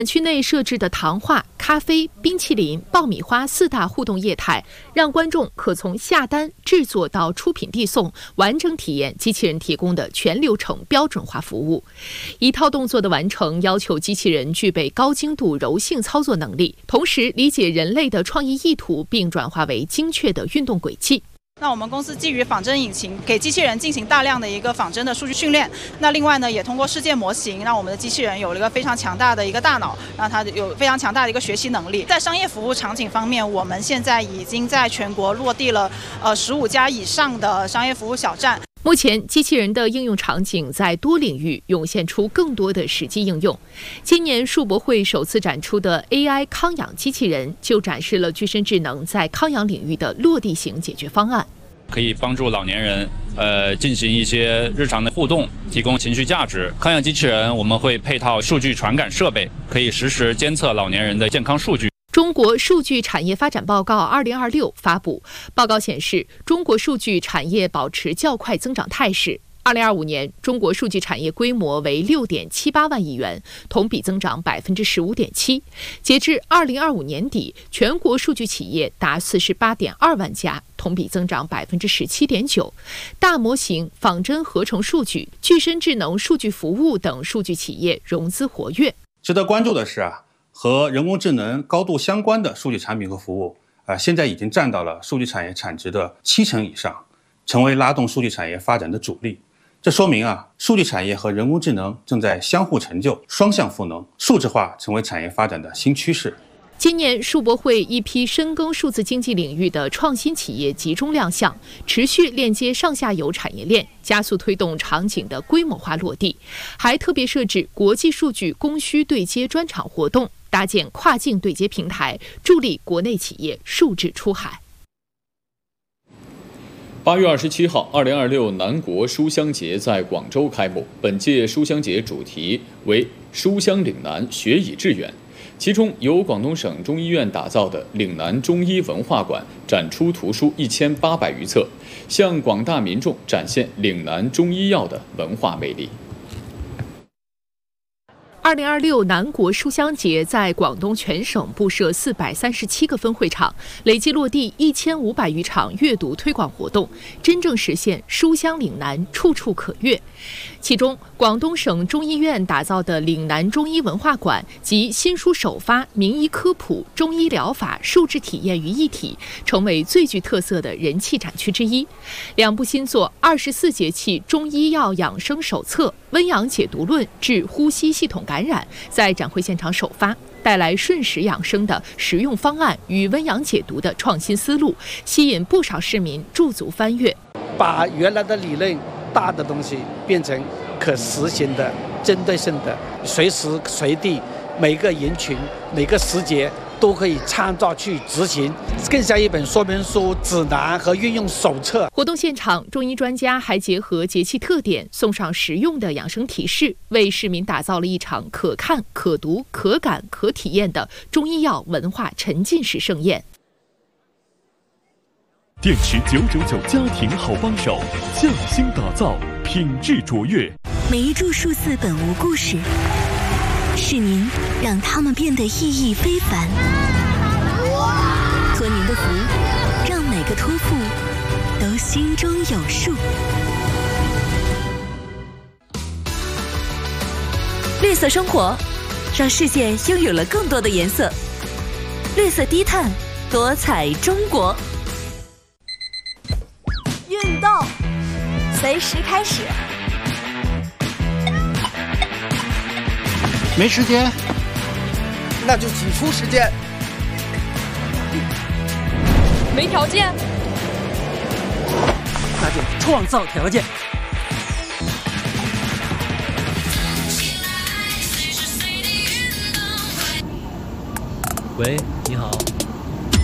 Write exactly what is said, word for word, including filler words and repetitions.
区内设置的糖化、咖啡、冰淇淋、爆米花四大互动业态，让观众可从下单、制作到出品递送，完整体验机器人提供的全流程标准化服务。一套动作的完成要求机器人具备高精度柔性操作能力，同时理解人类的创意意图，并转化为精确的运动轨迹。 那我们公司基于仿真引擎，给机器人进行大量的一个仿真的数据训练。那另外呢，也通过世界模型，让我们的机器人有了一个非常强大的一个大脑，让它有非常强大的一个学习能力。在商业服务场景方面，我们现在已经在全国落地了呃十五家以上的商业服务小站。 目前，机器人的应用场景在多领域涌现出更多的实际应用。今年数博会首次展出的 A I 康养机器人，就展示了具身智能在康养领域的落地型解决方案。 可以帮助老年人，呃，进行一些日常的互动，提供情绪价值。康养机器人我们会配套数据传感设备，可以实时监测老年人的健康数据。 中国数据产业发展报告二零二六发布，报告显示，中国数据产业保持较快增长态势。二零二五年，中国数据产业规模为六点七八万亿元，同比增长百分之十五点七。截至二零二五年底，全国数据企业达四十八点二万家，同比增长百分之十七点九。大模型、仿真合成数据、具身智能数据服务等数据企业融资活跃。 值得关注的是啊，和人工智能高度相关的数据产品和服务啊，现在已经占到了数据产业产值的七成以上，成为拉动数据产业发展的主力。这说明啊，数据产业和人工智能正在相互成就，双向赋能，数字化成为产业发展的新趋势。 今年数博会一批深耕数字经济领域的创新企业集中亮相，持续链接上下游产业链，加速推动场景的规模化落地，还特别设置国际数据供需对接专场活动，搭建跨境对接平台，助力国内企业数字出海。 八月二十七号，二零二六南国书香节在广州开幕。本届书香节主题为“书香岭南，学以致远”。其中，由广东省中医院打造的岭南中医文化馆展出图书一千八百余册，向广大民众展现岭南中医药的文化魅力。 二零二六南国书香节在广东全省布设四百三十七个分会场，累计落地一千五百余场阅读推广活动，真正实现书香岭南，处处可阅。其中，广东省中医院打造的岭南中医文化馆集新书首发、名医科普、中医疗法、数字体验于一体，成为最具特色的人气展区之一。两部新作《二十四节气中医药养生手册》《温阳解毒论》治呼吸系统感染在展会现场首发，带来顺时养生的实用方案与温阳解毒的创新思路，吸引不少市民驻足翻阅。 把原来的理论大的东西变成可实行的、针对性的，随时随地每个人群、每个时节都可以参照去执行，更像一本说明书、指南和运用手册。 活动现场，中医专家还结合节气特点，送上实用的养生提示，为市民打造了一场可看、可读、可感、可体验的中医药文化沉浸式盛宴。 电池九九九家庭好帮手，匠心打造，品质卓越。 每一注数字本无故事，是您让他们变得意义非凡。托您的福，让每个托付都心中有数。绿色生活，让世界拥有了更多的颜色。绿色低碳，多彩中国。 运动，随时开始。 没时间， 那就挤出时间。 没条件， 那就创造条件。 喂，你好。